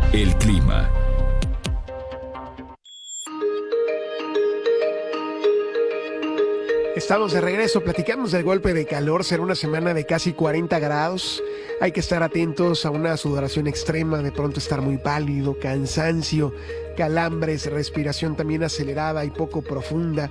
El clima. Estamos de regreso, platicamos del golpe de calor, será una semana de casi 40 grados, hay que estar atentos a una sudoración extrema, de pronto estar muy pálido, cansancio, calambres, respiración también acelerada y poco profunda,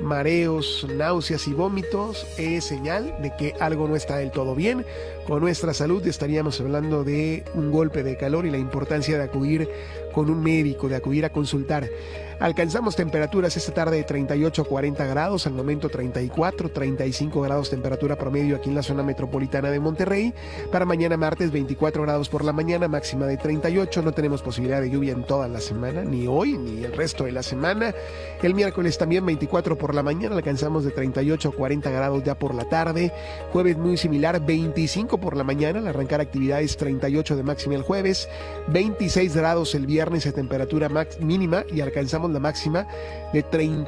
mareos, náuseas y vómitos, es señal de que algo no está del todo bien con nuestra salud. Estaríamos hablando de un golpe de calor y la importancia de acudir con un médico, de acudir a consultar. Alcanzamos temperaturas esta tarde de 38 a 40 grados, al momento 34, 35 grados temperatura promedio aquí en la zona metropolitana de Monterrey. Para mañana martes 24 grados por la mañana, máxima de 38, no tenemos posibilidad de lluvia en toda la semana, ni hoy ni el resto de la semana. El miércoles también 24 por la mañana, alcanzamos de 38 a 40 grados ya por la tarde. Jueves muy similar, 25 por la mañana, al arrancar actividades 38 de máxima el jueves, 26 grados el viernes de temperatura mínima y alcanzamos la máxima de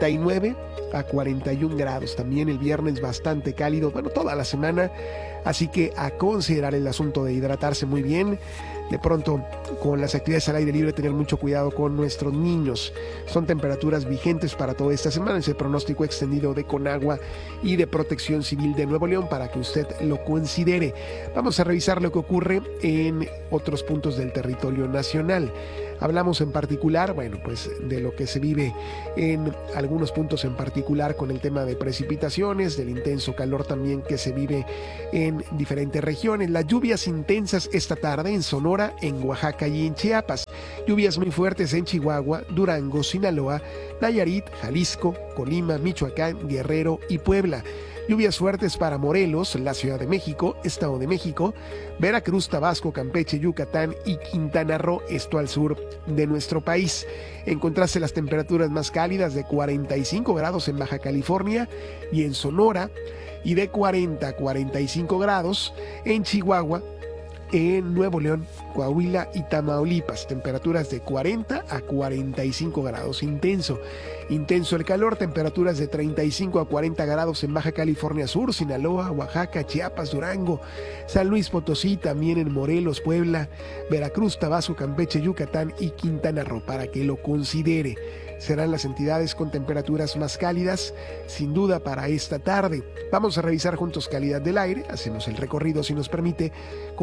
39 a 41 grados. También el viernes bastante cálido, bueno, toda la semana, así que a considerar el asunto de hidratarse muy bien. De pronto, con las actividades al aire libre, tener mucho cuidado con nuestros niños. Son temperaturas vigentes para toda esta semana. Es el pronóstico extendido de Conagua y de Protección Civil de Nuevo León para que usted lo considere. Vamos a revisar lo que ocurre en otros puntos del territorio nacional. Hablamos en particular, bueno, pues de lo que se vive en algunos puntos en particular con el tema de precipitaciones, del intenso calor también que se vive en diferentes regiones. Las lluvias intensas esta tarde en Sonora, en Oaxaca y en Chiapas. Lluvias muy fuertes en Chihuahua, Durango, Sinaloa, Nayarit, Jalisco, Colima, Michoacán, Guerrero y Puebla. Lluvias fuertes para Morelos, la Ciudad de México, Estado de México, Veracruz, Tabasco, Campeche, Yucatán y Quintana Roo, esto al sur de nuestro país. En contraste, las temperaturas más cálidas de 45 grados en Baja California y en Sonora, y de 40 a 45 grados en Chihuahua, en Nuevo León, Coahuila y Tamaulipas. Temperaturas de 40 a 45 grados. Intenso el calor. Temperaturas de 35 a 40 grados en Baja California Sur, Sinaloa, Oaxaca, Chiapas, Durango, San Luis Potosí, también en Morelos, Puebla, Veracruz, Tabasco, Campeche, Yucatán y Quintana Roo, para que lo considere. Serán las entidades con temperaturas más cálidas, sin duda, para esta tarde. Vamos a revisar juntos calidad del aire. Hacemos el recorrido, si nos permite,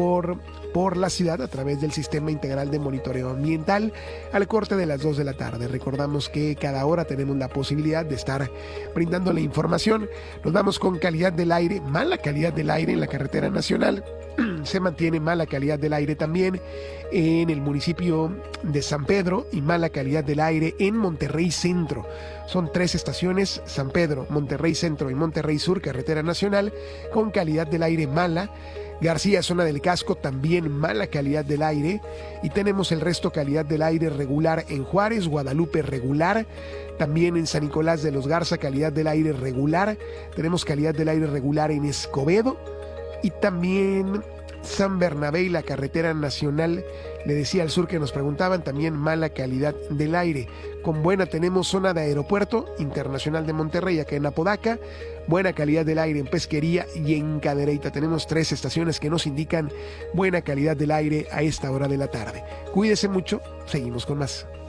por la ciudad a través del Sistema Integral de Monitoreo Ambiental al corte de las 2 de la tarde. Recordamos que cada hora tenemos la posibilidad de estar brindando la información. Nos vamos con calidad del aire, mala calidad del aire en la carretera nacional. Se mantiene mala calidad del aire también en el municipio de San Pedro y mala calidad del aire en Monterrey Centro. Son 3 estaciones: San Pedro, Monterrey Centro y Monterrey Sur, carretera nacional, con calidad del aire mala. García, zona del Casco, también mala calidad del aire. Y tenemos el resto calidad del aire regular en Juárez, Guadalupe regular. También en San Nicolás de los Garza, calidad del aire regular. Tenemos calidad del aire regular en Escobedo. Y también San Bernabé y la carretera nacional, le decía al sur que nos preguntaban, también mala calidad del aire. Con buena tenemos zona de Aeropuerto Internacional de Monterrey, acá en Apodaca. Buena calidad del aire en Pesquería y en Cadereyta. Tenemos 3 estaciones que nos indican buena calidad del aire a esta hora de la tarde. Cuídese mucho, seguimos con más.